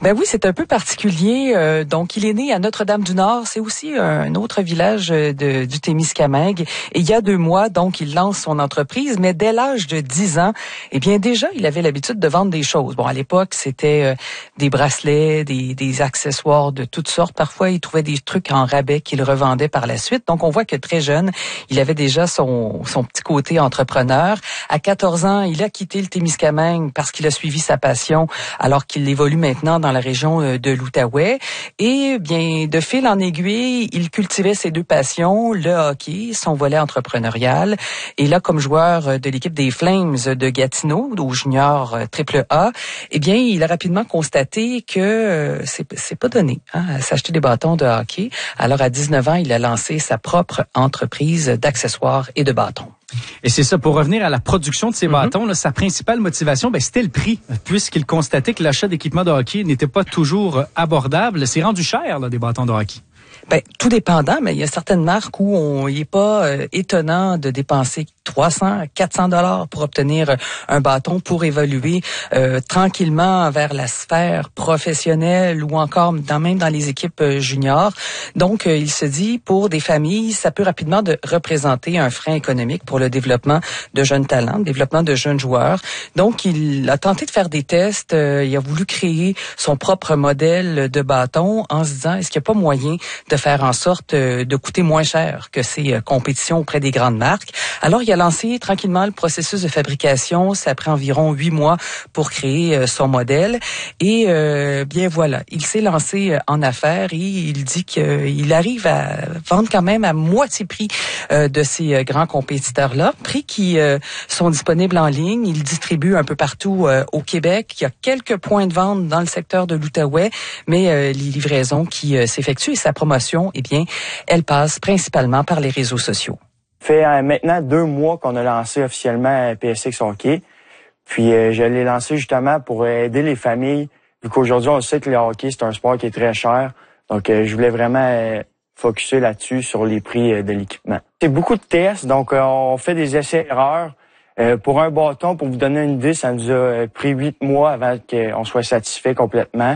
Ben oui, c'est un peu particulier. Donc, il est né à Notre-Dame-du-Nord. C'est aussi un autre village du Témiscamingue. Et il y a 2 mois, donc, il lance son entreprise. Mais dès l'âge de 10 ans, eh bien, déjà, il avait l'habitude de vendre des choses. Bon, à l'époque, c'était des bracelets, des accessoires de toutes sortes. Parfois, il trouvait des trucs en rabais qu'il revendait par la suite. Donc, on voit que très jeune, il avait déjà son petit côté entrepreneur. À 14 ans, il a quitté le Témiscamingue parce qu'il a suivi sa passion alors qu'il évolue maintenant dans la région de l'Outaouais. Et bien, de fil en aiguille, il cultivait ses 2 passions, le hockey, son volet entrepreneurial. Et là, comme joueur de l'équipe des Flames de Gatineau, au junior AAA, eh bien, il a rapidement constaté que c'est pas donné à s'acheter des bâtons de hockey. Alors, à 19 ans, il a lancé sa propre entreprise d'accessoires et de bâtons. Et c'est ça, pour revenir à la production de ces bâtons, là, sa principale motivation, c'était le prix, puisqu'il constatait que l'achat d'équipements de hockey n'était pas toujours abordable. C'est rendu cher, là, des bâtons de hockey. Ben, tout dépendant, mais il y a certaines marques où il n'est pas étonnant de dépenser 300, 400 $ pour obtenir un bâton pour évoluer tranquillement vers la sphère professionnelle ou encore même dans les équipes juniors. Donc, il se dit, pour des familles, ça peut rapidement représenter un frein économique pour le développement de jeunes talents, le développement de jeunes joueurs. Donc, il a tenté de faire des tests. Il a voulu créer son propre modèle de bâton en se disant, est-ce qu'il n'y a pas moyen de faire en sorte de coûter moins cher que ces compétitions auprès des grandes marques. Alors, il a lancé tranquillement le processus de fabrication. Ça a pris environ 8 mois pour créer son modèle. Et bien voilà, il s'est lancé en affaires et il dit qu'il arrive à vendre quand même à moitié prix de ces grands compétiteurs-là. Prix qui sont disponibles en ligne. Il distribue un peu partout au Québec. Il y a quelques points de vente dans le secteur de l'Outaouais, mais les livraisons qui s'effectuent et sa promotion, eh bien, elle passe principalement par les réseaux sociaux. Ça fait maintenant 2 mois qu'on a lancé officiellement PSX Hockey. Puis je l'ai lancé justement pour aider les familles, vu qu'aujourd'hui on sait que le hockey c'est un sport qui est très cher. Donc je voulais vraiment focusser là-dessus sur les prix de l'équipement. C'est beaucoup de tests, donc on fait des essais-erreurs. Pour un bâton, pour vous donner une idée, ça nous a pris 8 mois avant qu'on soit satisfait complètement.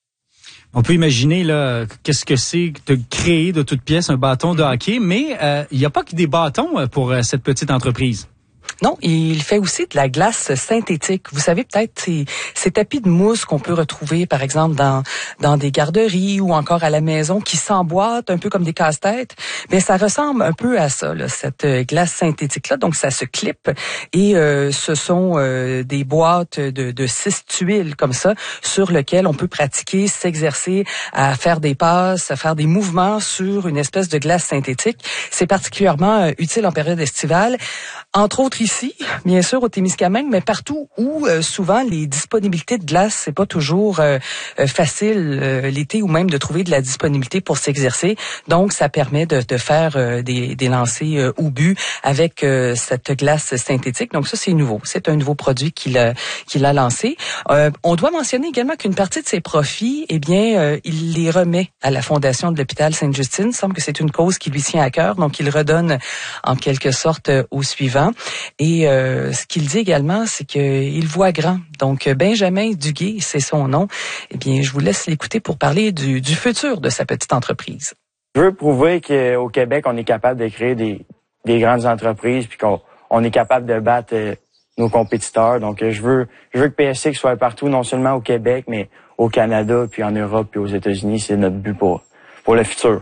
On peut imaginer là qu'est-ce que c'est de créer de toutes pièces un bâton de hockey, mais il n'y a pas que des bâtons pour cette petite entreprise. Non, il fait aussi de la glace synthétique. Vous savez peut-être ces tapis de mousse qu'on peut retrouver, par exemple, dans des garderies ou encore à la maison, qui s'emboîtent un peu comme des casse-têtes. Mais ça ressemble un peu à ça, là, cette glace synthétique-là. Donc, ça se clip et ce sont des boîtes de 6 tuiles comme ça sur lesquelles on peut pratiquer, s'exercer à faire des passes, à faire des mouvements sur une espèce de glace synthétique. C'est particulièrement utile en période estivale. Entre autres ici, bien sûr, au Témiscamingue, mais partout où souvent les disponibilités de glace, c'est pas toujours facile l'été ou même de trouver de la disponibilité pour s'exercer. Donc, ça permet de faire des lancers au but avec cette glace synthétique. Donc, ça, c'est nouveau. C'est un nouveau produit qu'il a lancé. On doit mentionner également qu'une partie de ses profits, eh bien, il les remet à la Fondation de l'hôpital Sainte-Justine. Il semble que c'est une cause qui lui tient à cœur. Donc, il redonne en quelque sorte au suivant. Et ce qu'il dit également, c'est qu'il voit grand. Donc, Benjamin Duguay, c'est son nom. Eh bien, je vous laisse l'écouter pour parler du futur de sa petite entreprise. Je veux prouver qu'au Québec, on est capable de créer des grandes entreprises puis qu'on est capable de battre nos compétiteurs. Donc, je veux que PSX soit partout, non seulement au Québec, mais au Canada, puis en Europe, puis aux États-Unis. C'est notre but pour le futur.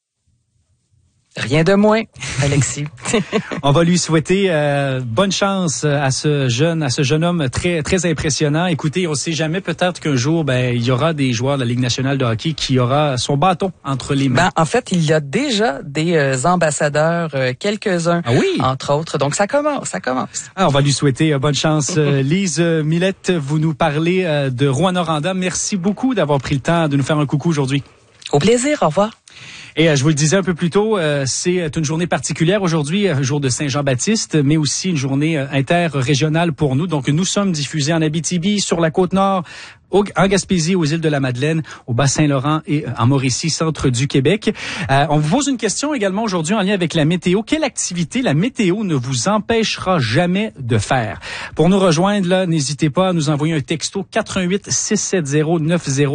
Rien de moins, Alexis. On va lui souhaiter bonne chance à ce jeune homme très très impressionnant. Écoutez, on ne sait jamais, peut-être qu'un jour il y aura des joueurs de la Ligue nationale de hockey qui aura son bâton entre les mains. En fait, il y a déjà des ambassadeurs, quelques-uns, entre autres. Donc ça commence. On va lui souhaiter bonne chance. Lise Millette, vous nous parlez de Rouyn-Noranda. Merci beaucoup d'avoir pris le temps de nous faire un coucou aujourd'hui. Au plaisir, au revoir. Et je vous le disais un peu plus tôt, c'est une journée particulière aujourd'hui, jour de Saint-Jean-Baptiste, mais aussi une journée interrégionale pour nous. Donc, nous sommes diffusés en Abitibi, sur la Côte-Nord, en Gaspésie, aux îles de la Madeleine, au Bas-Saint-Laurent et en Mauricie, centre du Québec. On vous pose une question également aujourd'hui en lien avec la météo. Quelle activité la météo ne vous empêchera jamais de faire? Pour nous rejoindre, là, n'hésitez pas à nous envoyer un texto 88 670 90